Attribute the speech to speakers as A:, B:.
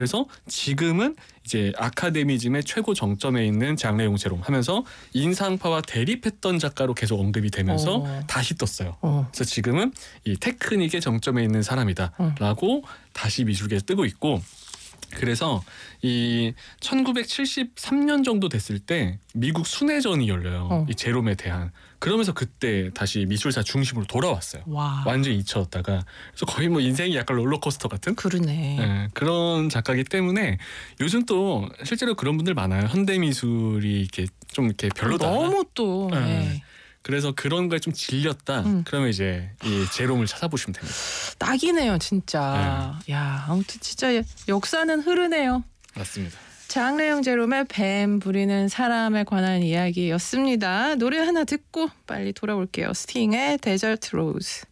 A: 그래서 지금은 이제 아카데미즘의 최고 정점에 있는 장래용 제롬 하면서 인상파와 대립했던 작가로 계속 언급이 되면서 다시 떴어요. 그래서 지금은 이 테크닉의 정점에 있는 사람이다라고 다시 미술계에 뜨고 있고, 그래서 이 1973년 정도 됐을 때 미국 순회전이 열려요. 이 제롬에 대한. 그러면서 그때 다시 미술사 중심으로 돌아왔어요.
B: 와.
A: 완전히 잊혀졌다가. 그래서 거의 뭐 인생이 약간 롤러코스터 같은?
B: 그러네.
A: 네, 그런 작가이기 때문에 요즘 또 실제로 그런 분들 많아요. 현대미술이 이렇게 좀 이렇게 별로다.
B: 너무 또.
A: 네.
B: 네.
A: 그래서 그런 거에 좀 질렸다. 그러면 이제 이 제롬을 찾아보시면 됩니다.
B: 딱이네요, 진짜. 야, 아무튼 진짜 역사는 흐르네요.
A: 맞습니다.
B: 장래영 제롬의 뱀 부리는 사람에 관한 이야기였습니다. 노래 하나 듣고 빨리 돌아올게요. 스팅의 데저트 로즈.